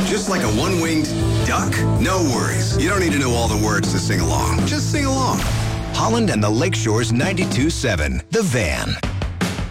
Just like a one-winged duck? No worries. You don't need to know all the words to sing along. Just sing along. Holland and the Lakeshore's 92.7, The Van.